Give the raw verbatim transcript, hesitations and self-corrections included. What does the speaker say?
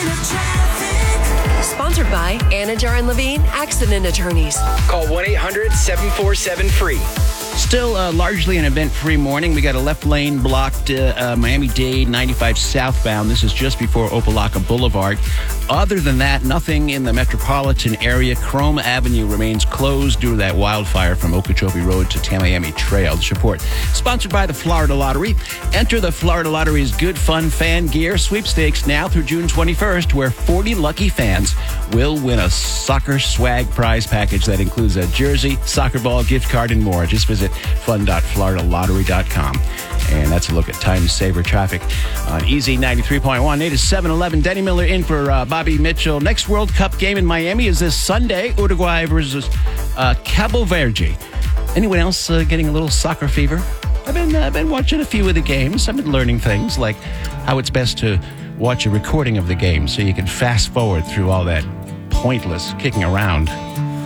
Sponsored by Anajar and Levine Accident Attorneys. Call one eight hundred seven four seven free. Still uh, largely an event-free morning. We got a left lane blocked, uh, uh, Miami-Dade ninety-five southbound. This is just before Opelika Boulevard. Other than that, nothing in the metropolitan area. Chrome Avenue remains closed due to that wildfire from Okeechobee Road to Tamiami Trail. This report sponsored by the Florida Lottery. Enter the Florida Lottery's Good Fun Fan Gear Sweepstakes now through June twenty-first, where forty lucky fans will win a soccer swag prize package that includes a jersey, soccer ball, gift card, and more. Just visit fun dot florida lottery dot com. And that's a look at time saver traffic on E Z ninety-three point one. It is seven eleven. Denny Miller in for uh, Bobby Mitchell. Next World Cup game in Miami is this Sunday. Uruguay versus uh, Cabo Verde. Anyone else uh, getting a little soccer fever? I've been, uh, been watching a few of the games. I've been learning things like how it's best to watch a recording of the game so you can fast forward through all that pointless kicking around.